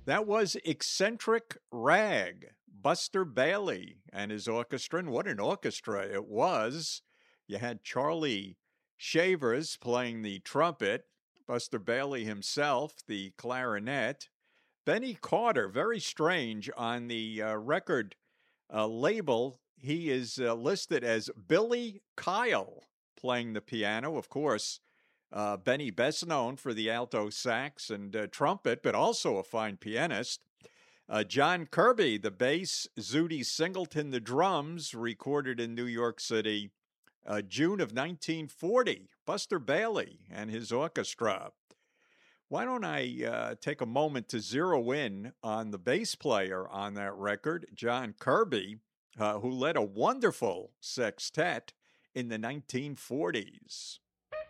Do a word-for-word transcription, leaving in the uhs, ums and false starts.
That was Eccentric Rag, Buster Bailey and his orchestra. And what an orchestra it was. You had Charlie Shavers playing the trumpet, Buster Bailey himself, the clarinet, Benny Carter, very strange on the uh, record uh, label. He is uh, listed as Billy Kyle playing the piano. Of course, uh, Benny, best known for the alto sax and uh, trumpet, but also a fine pianist. Uh, John Kirby, the bass, Zutty Singleton, the drums, recorded in New York City, uh, June of nineteen forty. Buster Bailey and his orchestra. Why don't I uh, take a moment to zero in on the bass player on that record, John Kirby, uh, who led a wonderful sextet in the nineteen forties.